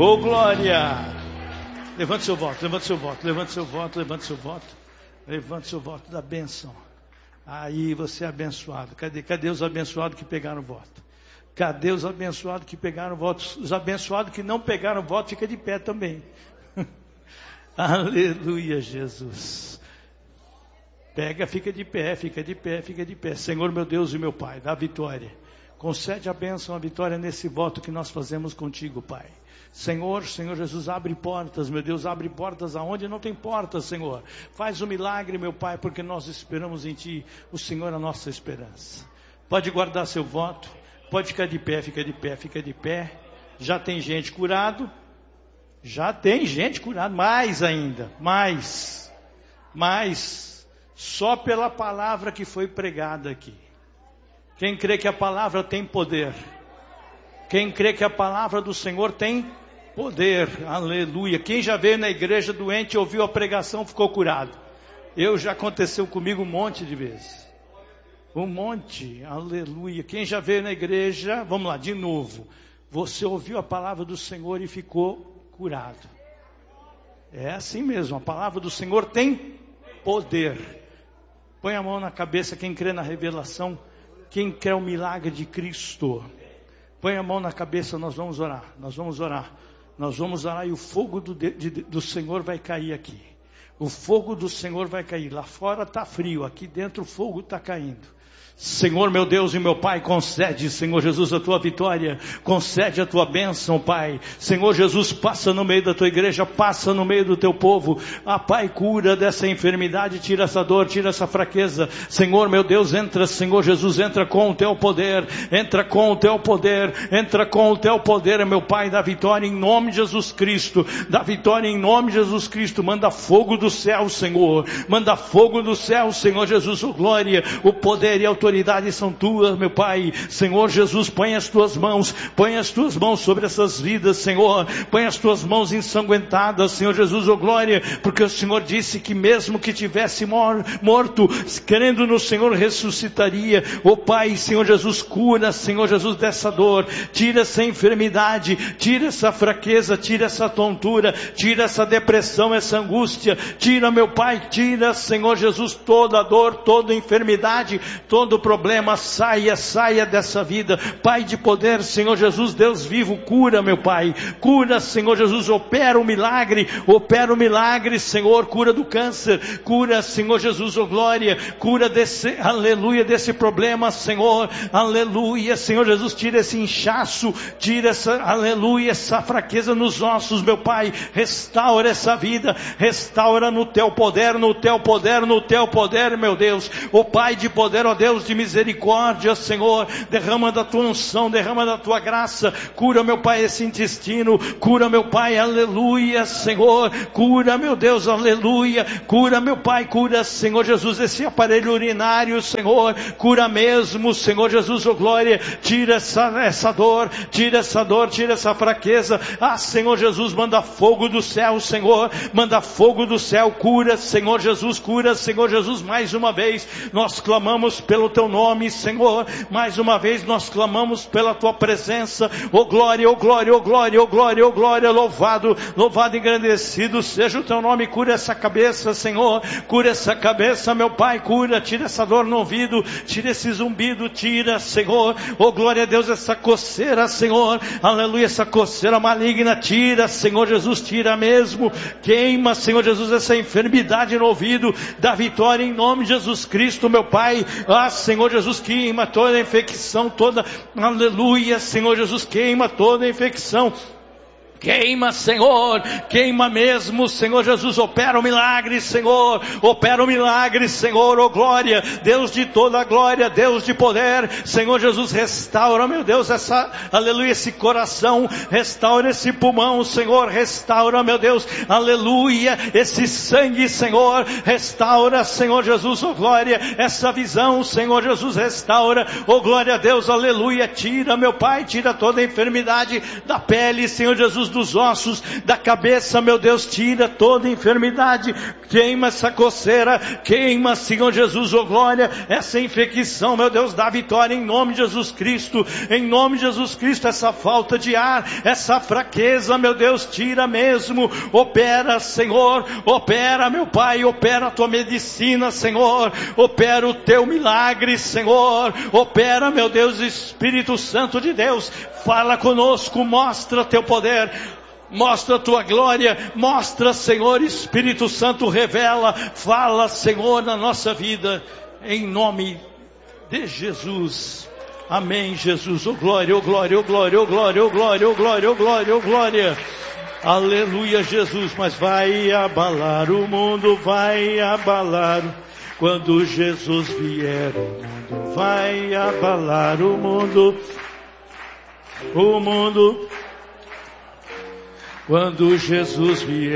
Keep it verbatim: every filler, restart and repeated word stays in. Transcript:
Oh, glória! Levante seu voto, levante seu voto, levante seu voto, levante seu voto. Levante seu voto da bênção. Aí você é abençoado. Cadê, cadê os abençoados que pegaram o voto? Cadê os abençoados que pegaram o voto? Os abençoados que não pegaram o voto, fica de pé também. Aleluia, Jesus. Pega, fica de pé, fica de pé, fica de pé. Senhor, meu Deus e meu Pai, dá vitória. Concede a bênção, a vitória nesse voto que nós fazemos contigo, Pai. Senhor, Senhor Jesus, abre portas, meu Deus, abre portas aonde não tem portas, Senhor. Faz um milagre, meu Pai, porque nós esperamos em Ti. O Senhor é a nossa esperança. Pode guardar seu voto, pode ficar de pé, fica de pé, fica de pé. Já tem gente curado, já tem gente curada, mais ainda, mais, mais, só pela palavra que foi pregada aqui. Quem crê que a palavra tem poder? Quem crê que a palavra do Senhor tem poder? Aleluia. Quem já veio na igreja doente, ouviu a pregação, ficou curado? Eu, já aconteceu comigo um monte de vezes. Um monte, aleluia. Quem já veio na igreja, vamos lá, de novo. Você ouviu a palavra do Senhor e ficou curado. É assim mesmo, a palavra do Senhor tem poder. Põe a mão na cabeça quem crê na revelação, quem quer o milagre de Cristo. Põe a mão na cabeça, nós vamos orar, nós vamos orar, nós vamos orar e o fogo do, de, de, do Senhor vai cair aqui. O fogo do Senhor vai cair, lá fora está frio, aqui dentro o fogo está caindo. Senhor, meu Deus e meu Pai, concede, Senhor Jesus, a tua vitória, concede a tua bênção, Pai. Senhor Jesus, passa no meio da tua igreja, passa no meio do teu povo. Ah, Pai, cura dessa enfermidade, tira essa dor, tira essa fraqueza. Senhor, meu Deus, entra, Senhor Jesus, entra com o teu poder, entra com o teu poder, entra com o teu poder, meu Pai, da vitória em nome de Jesus Cristo, da vitória em nome de Jesus Cristo. Manda fogo do céu, Senhor, manda fogo do céu, Senhor Jesus, oh glória, o poder e a autoridade são tuas, meu Pai. Senhor Jesus, põe as tuas mãos, põe as tuas mãos sobre essas vidas, Senhor, põe as tuas mãos ensanguentadas, Senhor Jesus, oh glória, porque o Senhor disse que mesmo que tivesse mor- morto, crendo no Senhor, ressuscitaria. Oh Pai, Senhor Jesus, cura, Senhor Jesus, dessa dor, tira essa enfermidade, tira essa fraqueza, tira essa tontura, tira essa depressão, essa angústia, tira, meu Pai, tira, Senhor Jesus, toda a dor, toda a enfermidade, todo o problema, saia, saia dessa vida, Pai de poder, Senhor Jesus, Deus vivo, cura, meu Pai, cura, Senhor Jesus, opera o milagre, opera o milagre, Senhor, cura do câncer, cura, Senhor Jesus, oh glória, cura desse, aleluia, desse problema, Senhor, aleluia, Senhor Jesus, tira esse inchaço, tira essa, aleluia, essa fraqueza nos ossos, meu Pai, restaura essa vida, restaura no teu poder, no teu poder, no teu poder, meu Deus, oh Pai de poder, ó Deus de misericórdia, Senhor, derrama da tua unção, derrama da tua graça, cura, meu Pai, esse intestino, cura, meu Pai, aleluia, Senhor, cura, meu Deus, aleluia, cura, meu Pai, cura, Senhor Jesus, esse aparelho urinário, Senhor, cura mesmo, Senhor Jesus, oh glória, tira essa, essa dor, tira essa dor, tira essa fraqueza, ah, Senhor Jesus, manda fogo do céu, Senhor, manda fogo do céu, cura, Senhor Jesus, cura, Senhor Jesus, mais uma vez, nós clamamos pelo teu nome, Senhor, mais uma vez nós clamamos pela tua presença, oh glória, oh glória, oh glória, oh glória, oh glória, louvado, louvado e engrandecido seja o teu nome, cura essa cabeça, Senhor, cura essa cabeça, meu Pai, cura, tira essa dor no ouvido, tira esse zumbido, tira, Senhor, oh glória a Deus, essa coceira, Senhor, aleluia, essa coceira maligna, tira, Senhor Jesus, tira mesmo, queima, Senhor Jesus, essa enfermidade no ouvido, dá vitória em nome de Jesus Cristo, meu Pai, ah, Senhor Jesus, queima toda a infecção, toda, aleluia, Senhor Jesus, queima toda a infecção, queima, Senhor, queima mesmo, Senhor Jesus, opera o milagre, Senhor, opera o milagre, Senhor, oh glória, Deus de toda a glória, Deus de poder, Senhor Jesus, restaura, meu Deus, essa, aleluia, esse coração, restaura esse pulmão, Senhor, restaura, meu Deus, aleluia, esse sangue, Senhor, restaura, Senhor Jesus, oh glória, essa visão, Senhor Jesus, restaura, oh glória a Deus, aleluia, tira, meu Pai, tira toda a enfermidade da pele, Senhor Jesus, dos ossos, da cabeça, meu Deus, tira toda enfermidade, queima essa coceira, queima, Senhor Jesus, oh glória, essa infecção, meu Deus, dá vitória em nome de Jesus Cristo, em nome de Jesus Cristo, essa falta de ar, essa fraqueza, meu Deus, tira mesmo, opera, Senhor, opera, meu Pai, opera a tua medicina, Senhor, opera o teu milagre, Senhor, opera, meu Deus, Espírito Santo de Deus, fala conosco, mostra teu poder, mostra a tua glória, mostra, Senhor, Espírito Santo, revela, fala, Senhor, na nossa vida, em nome de Jesus. Amém, Jesus, oh glória, oh glória, oh glória, oh glória, oh glória, oh glória, oh glória, oh glória. Aleluia, Jesus, mas vai abalar o mundo, vai abalar. Quando Jesus vier, o mundo vai abalar o mundo. O mundo. Quando Jesus vier.